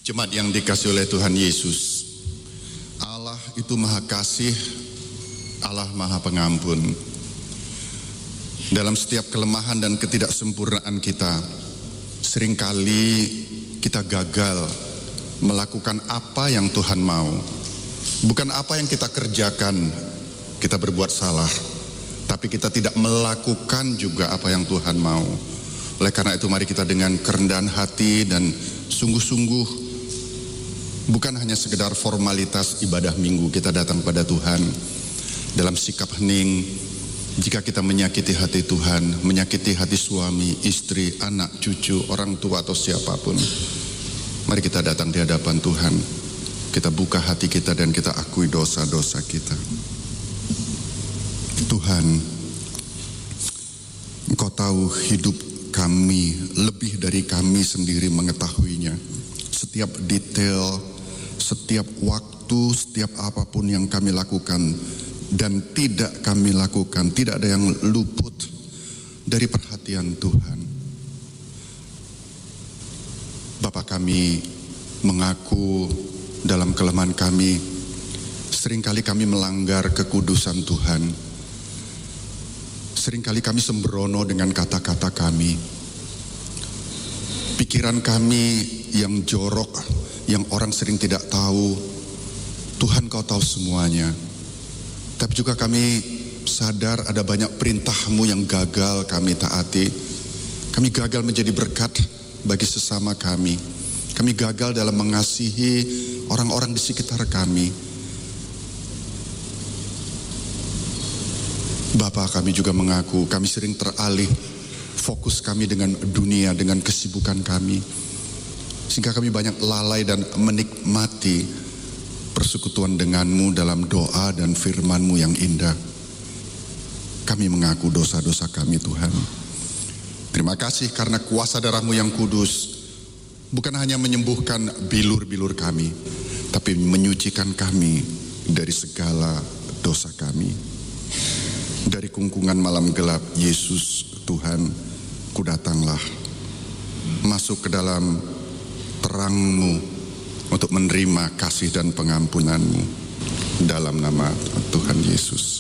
Jemaat yang dikasihi oleh Tuhan Yesus, Allah itu Maha Kasih, Allah Maha Pengampun. Dalam setiap kelemahan dan ketidaksempurnaan kita, seringkali kita gagal melakukan apa yang Tuhan mau. Bukan apa yang kita kerjakan, kita berbuat salah, tapi kita tidak melakukan juga apa yang Tuhan mau. Oleh karena itu mari kita dengan kerendahan hati dan sungguh-sungguh, bukan hanya sekedar formalitas ibadah minggu kita datang pada Tuhan, dalam sikap hening. Jika kita menyakiti hati Tuhan, menyakiti hati suami, istri, anak, cucu, orang tua atau siapapun, mari kita datang di hadapan Tuhan. Kita buka hati kita dan kita akui dosa-dosa kita. Tuhan, Engkau tahu hidup kami lebih dari kami sendiri mengetahuinya. Setiap detail, setiap waktu, setiap apapun yang kami lakukan dan tidak kami lakukan, tidak ada yang luput dari perhatian Tuhan. Bapa, kami mengaku dalam kelemahan kami, seringkali kami melanggar kekudusan Tuhan. Seringkali kami sembrono dengan kata-kata kami. Pikiran kami yang jorok, yang orang sering tidak tahu, Tuhan Kau tahu semuanya. Tapi juga kami sadar ada banyak perintah-Mu yang gagal kami taati. Kami gagal menjadi berkat bagi sesama kami. Kami gagal dalam mengasihi orang-orang di sekitar kami. Bapa, kami juga mengaku kami sering teralih fokus kami dengan dunia, dengan kesibukan kami, sehingga kami banyak lalai dan menikmati persekutuan dengan-Mu dalam doa dan firman-Mu yang indah. Kami mengaku dosa-dosa kami, Tuhan. Terima kasih karena kuasa darah-Mu yang kudus bukan hanya menyembuhkan bilur-bilur kami, tapi menyucikan kami dari segala dosa kami. Dari kungkungan malam gelap, Yesus Tuhan, kudatanglah, masuk ke dalam terang-Mu untuk menerima kasih dan pengampunan-Mu dalam nama Tuhan Yesus.